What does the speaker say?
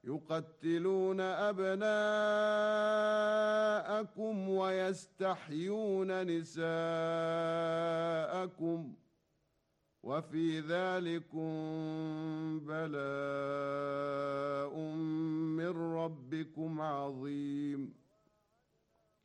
يقتلون أبناءكم ويستحيون نساءكم وفي ذلكم بلاء من ربكم عظيم.